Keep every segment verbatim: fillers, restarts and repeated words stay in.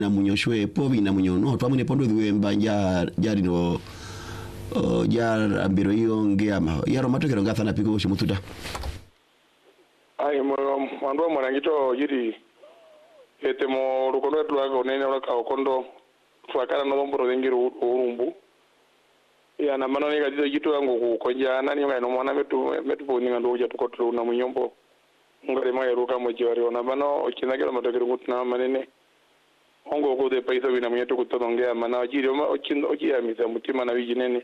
na munyoshwe po bina munyono twamune pondo dhiwe mbanja jari no uh, jar ambiro iyo ngeama yaro matokero ngathana piko shimututa ai mo mando marangito yiri ete mo rukondo tulaga nene raka okondo twakana no mboro dengiru urumbu ya na manone ga jitu yangu kukonja nani ngano mwana metu metu boni ngando uja tukotlo na munyombo ngare ma yaruka mo jiwari ona bano okinagera matokero gutna manene ongo ko de paisa bina munyeto kutongea mana jiri ma okin okia misa mutima na bijinene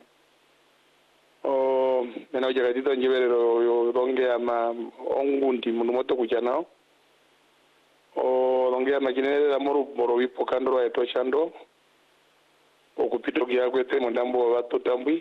o mena uja gadito njiberero yo rongea ma ongundi mundu moto kujana o rongea majinene la moro moro wipo kandro eto chando okupito gya kwete mundambo bato tambwi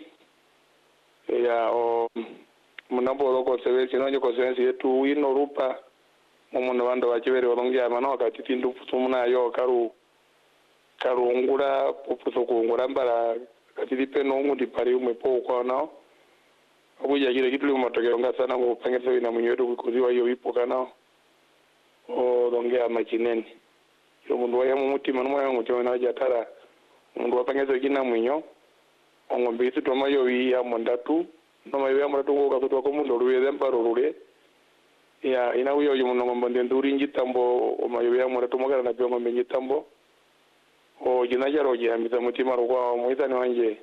ya o mundambo loko sebe sinonyo ko sensi yetu ino rupa mumuntu bando bakibere olongya mano akati tindu tumuna yo karu karungura pupuso kungura mbara kati dipeno ngundi pari umwe po kwa nao obuja kile kitu limo tokero ngasana ngo pangesa ina munyedo kuziwa yo ipo kana o longya machineni yo mundu wa mu mutima no mwa ngo na jatara mundu wapangeza kina mwinyo ongombe itu toma yo ya mondatu no mayo ya mondatu ngo katwa ko mundu ruwe mbaro rure ya ina uyo yo mundu ngombe nduri njitambo o mayo ya mondatu mogara na byo ngombe njitambo o jina jaro je amita mutima ro kwa muitani wanje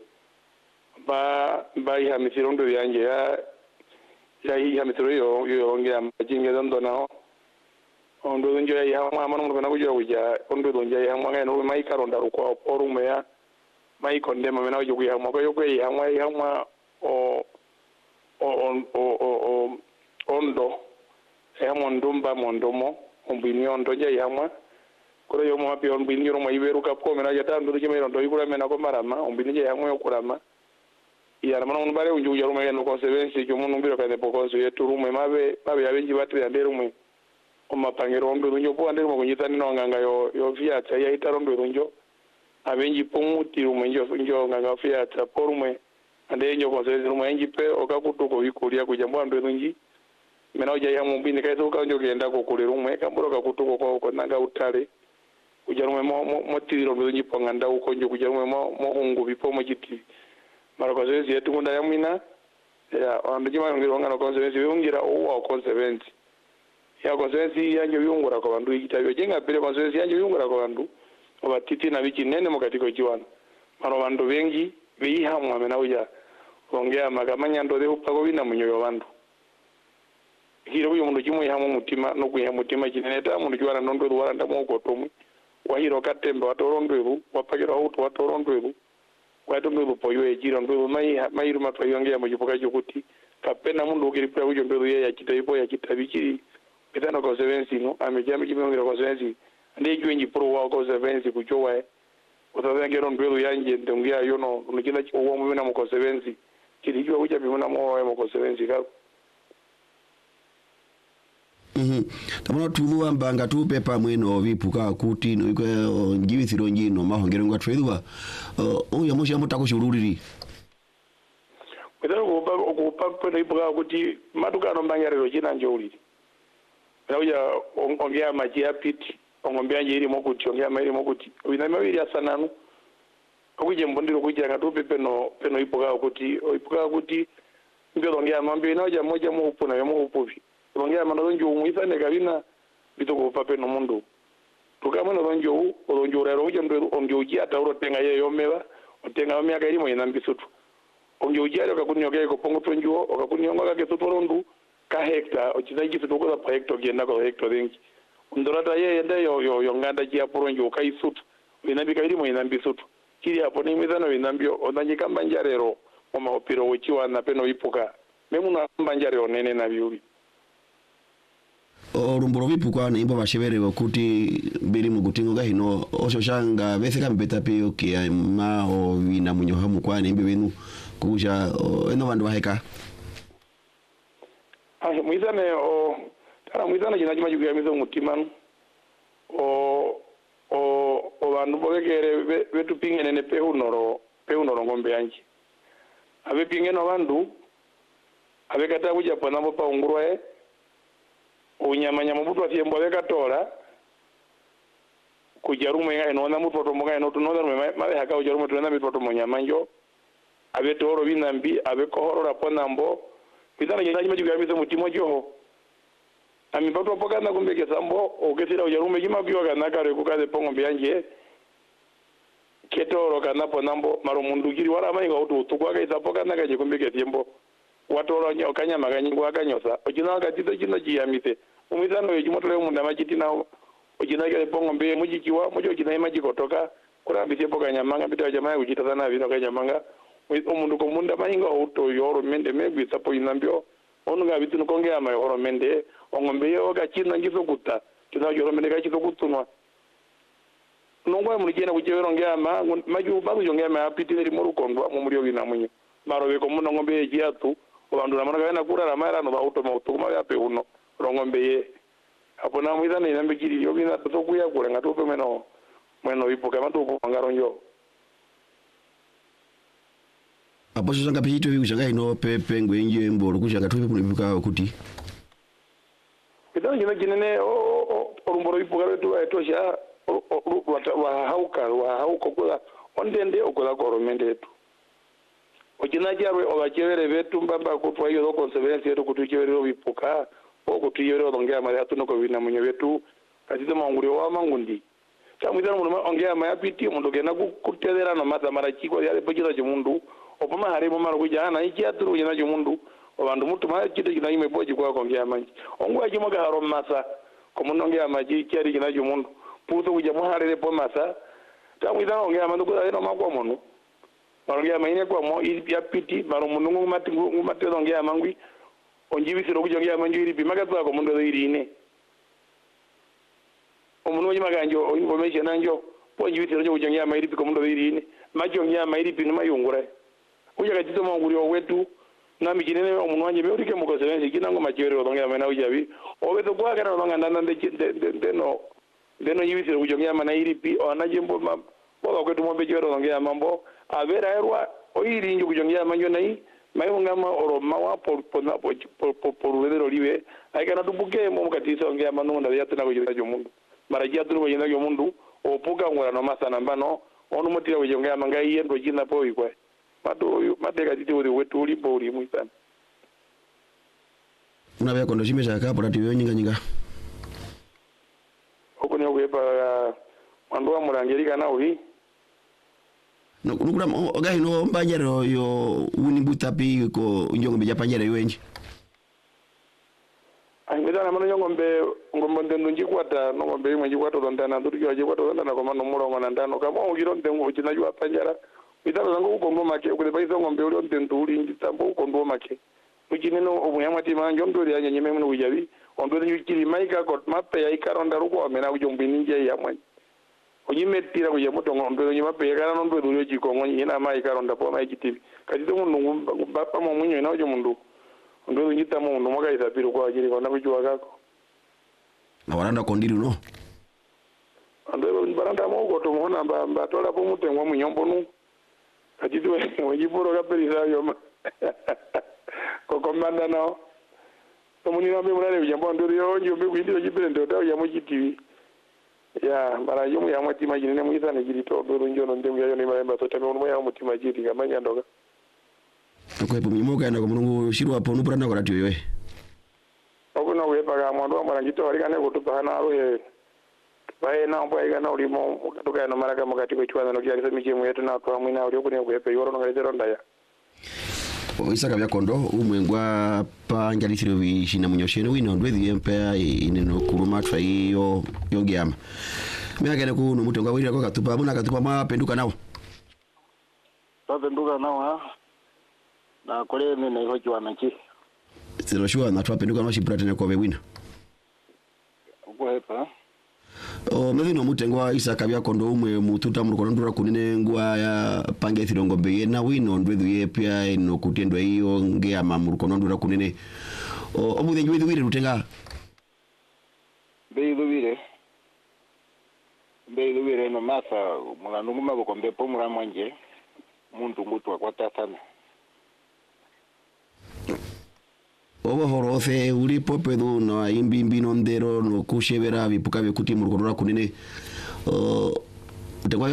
ba ba ya mitirondo yanje ya ya ya mitiro yo yo nge amajinge dondo nao ondo njo ya hamwa mano mwana kujua kuja ondo donja ya hamwa ngeno mai karonda ro kwa porume ya mai kondema mena kujua kuya hamwa ko ko ya hamwa ya hamwa o o o o ondo ya mondumba mondomo ombini ondo ja ya hamwa koro yo mo api ombini ro mai beru kap ko mena ya tandu ke mero ndo ikura mena ko marama ombini ja ya hamwa yokurama ya na mano mbare unju ya rume no consequence ke munu mbiro kane pokonso yetu rume mabe mabe yabenji batri ya rume omapangero ondo runjo po andere mo kunyitani no nganga yo yo fiata ya itaro ndo runjo abenji pomuti rume njo njo nganga fiata porume ande nyo consequence rume enji pe okakutuko bikulia kujambo ndo runji mena oja ya mumbini kaito ka njo genda ko kule rume kamburo kakutuko ko ko nanga utale kujarume mo mo tiro ndo runji panganda uko njo kujarume mo mo hungu bipo mo jiti mara consequence yetu kunda ya mwina ya ando jima ngiro ngana consequence yungira o consequence ya consequence yanjo yungura kwa bandu ikitayo jenga pele consequence yanjo yungura kwa bandu obatiti na biki nene mukatiko jiwana mara bandu bengi bihamwa mena uja ongea magamanya ndo de upako bina munyoyo bandu hiro uyo mundu jimo yahamwa mutima no kuya mutima kineta mundu jiwana ndo ndo waranda moko tomwe wahiro katembe watorondo ebu wapakira auto watorondo ebu kwatombe lupoyo ejira ndo mai mai ruma twayongea mujipoka jokuti kapena mundu ukiripya ujo ndo ya kitaipo ya kitabiki kitano consequence no amejami kimongera consequence ndi jwenji pro wa consequence kuchowa utazengero ndo yanje ndongia yono nukila uwo mumena mu consequence kilijwa uja bimuna mo mo consequence ka mhm tamono tuwa mbanga tupe pamwe no vipuka kuti no iko njibithiro njino mahongero ngwa twedwa oyo musha mutakushururiri kwetero kupa kupa kwenda ipuka kuti matukano mbangarero china njoliri nauja ongea maji apiti ongombea njiri mokuti ongea mairi mokuti wina mawiri asananu okuje mbondiro kujira katupe peno peno ipuka kuti ipuka kuti ngero ongea mambe nauja moja mo upuna yo mo upuvi ongea mano njo umuithane kabina bitoko pape no mundo tukamana njo onjo rero uje ndo onjo uji atauro tenga yeyo meba otenga myaka ilimo ina mbisutu onjo uji alo kakunyoke ko pongo tonjo okakunyonga ka ketutorondu ka hectare ochizaji fituko za project genda ko hectare dengi ndorata ye yenda yo yo yonganda ji aporonjo ka isutu ina bika ilimo ina mbisutu kiri hapo ni mizano ina mbio onanyi kamba njarero oma opiro uchiwa na peno ipuka memu na kamba njarero nene na biuri orumburo vipuka na imbo bashebere bakuti biri mugutingo gahino oshoshanga betheka mbeta peyo ke ma o vina munyoha mukwane imbe benu kuja eno bandu baheka ah muizane o tara muizane jina jima juya mizo mutimanu o o o bandu bogekere betu pingene ne pehunoro pehunoro ngombe yanji abe pingeno bandu abe kata kuja panambo pa ungurwae unyamanya mubutu atiembo beka tola kujarume ngai no na mupoto mo ngai no tuno na ma be haka ujarume tuno na mupoto mo nyamanjo abe toro binambi abe kohoro rapona mbo pitana jina jima juga bisa mutimo joho ami pato poka na kumbe ke sambo o ke sira ujarume jima biwa kana kare ku kade pongo byanje ketoro kana ponambo maro mundu kiri wala mai ga utu tukwa ga isapoka na gaje kumbe ke tiembo watoro nyo kanya maganyi ngwa kanyosa ojina ga tito jina jiamite umizano yejimo tole munda majiti na ojina ga pongo mbe mujikiwa mojo jina imaji kotoka kura bise poka nyamanga bita jamaa ujita sana vino kanya manga umundu ko munda mainga auto yoro mende mebi sapo inambio onu ga bitu konge ama yoro mende ongombe yo ga china ngizo kuta kina yoro mende ga chizo kutunwa nongwa mulije na kujero ngama maju babu yonge ma apiti ri moru kondwa mu muri ogina munyi maro be ko muno ngombe jiatu obandu na managa na kura ramara no auto ma utuma ya pe uno rongombe ye apona muiza na inambe kiri yo bina to kuya kura ngato pe meno mweno ipo kama to ngaro nyo apo sanga pito yushanga ino pepe ngwenje mbolo kushanga tupe pulipuka kuti kitano kina kinene o orumboro ipuka wetu etosha wa hauka wa hauko kula ondende okola koromende etu okina kyarwe obachevere betu mbamba kutwa iyo conservation yetu kutuchevere obipuka okutuyero ongea mali atuno ko bina munyo betu katite manguri wa mangundi chamwizana mundu ongea maya piti mundu gena kutelera no mata mara chiko yale bojira chimundu opoma harimo mara kujana iki aturu yena chimundu obandu mutu ma kite kina ime boji kwa ongea manji ongwa chimoga haro masa komuno ongea maji kyari kina chimundu puto kuja muharere po masa chamwizana ongea mandu kwa eno makwa monu ongea maine kwa mo ya piti maro munungu mati ngumate ongea mangwi onjibisiro kujongea manju iri bimaga kwa mundu irine omuntu wajimaganjo information anjo ponjibitiro cyo kujongea mairi piko mundu irine majongea mairi pino mayungure uja katito manguri owetu nami kinene omuntu wanje beurike mukose benzi kinango majere odongea mena ujabi oweto kwa kana odonga ndanda de no de no yibisiro kujongea mana iri pi onaje mbo ma boga kwetu mombe jero odongea mambo avera erwa oiri njo kujongea manjo nai mayunga ma oroma wa por por por por por vedero live aikana tubuke mo mukatisa ongea manu nda yatuna kujira jo mundu marajia tunu kujira jo mundu opuka ngora no masana mbano onu mutira kujongea mangai yendo jina po ikwe madu madega titi uri wetu uri bori muisana una bya kondo shimesha ka pora tiyo nyinga nyinga okone okwepa mwandu wa murangerika na uri no kunukura ogai no mbanyero yo uni butapi ko njongo beja panjere yoenji angedana mano nyongo mbe ngombo ndendu njikwata no ngombe imwe njikwata ndana nduri yo njikwata ndana ko mano muro ngona ndano kama ugiro ndengo chinajwa panjara bitaro zango ukondo make kule baisa ngombe uri ndendu uri njitambo ukondo make mujineno obuyama timanjo ndori yanye nyeme muno ujabi ondori nyukiri maika ko mape ya ikaronda ruko amena ujombi ninje yamwe onyimetira kuye mutongo ndo nyima pe kana ndo ndo chikongo ina mai karonda po mai kitibi kati to mundu bapa mo munyo ina ojo mundu ndo nyita mo ndo maka isapiro kwa ajiri kona kujuwa kako awaranda kondiri no ando baranda mo ko to mona ba batola po mutengo munyombo nu kati to wajiporo kapelisa yo ko komanda no to munina be munale ujambo ndo yo njombe kwindiro chipere ndo dawo ya mo kitibi ya bara yumu ya mutima jinene muiza ne jirito duru njono ndemu yayo ni mayamba to tame umu ya mutima jiri gamanya ndoga ko epo mimoga na ko mungu shirwa po nupura na ko ratio yoe ogo no we paga mondo mara jito ari kana ko to bana ro ye bae na mbo ai kana uri mo to ka no mara ka mo kati ko chwana no kiasi mije mu yetu na to amina uri ko ne ko epe yoro no ngale ronda ya oisaka bya kondo umwengwa pa njalisiro bishina munyoshene wino ndwezi empea ineno kuruma twa iyo yongeama megene ku no mutengo wira ko katupa muna katupa mapenduka nawo tapenduka nawo na kole mene iko chwana chi zero shua na twa penduka no shipurate ne ko be wina uko hepa o mevino mutengo wa isaka bya kondo umwe mututa muruko ndura kunene ngwa ya pange thirongo be na wino ndwezi yepya ino kutendwa iyo ngeama muruko ndura kunene o omuthe njwezi wire rutenga be wire be wire no masa mulanu nguma ko mbepo muramwanje muntu ngutwa kwata sana obo horofe uri popedo no imbimbi no ndero no kushebera bipuka bekuti muruko ndura kunene o tengwa